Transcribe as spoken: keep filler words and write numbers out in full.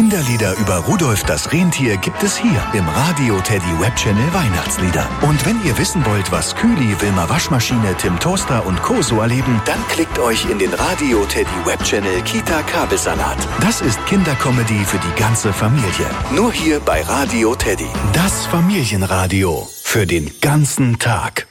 Kinderlieder über Rudolf das Rentier gibt es hier im Radio Teddy Webchannel Weihnachtslieder. Und wenn ihr wissen wollt, was Kühli, Wilma Waschmaschine, Tim Toaster und Co. so erleben, dann klickt euch in den Radio Teddy Webchannel Kita Kabelsalat. Das ist Kindercomedy für die ganze Familie. Nur hier bei Radio Teddy. Das Familienradio für den ganzen Tag.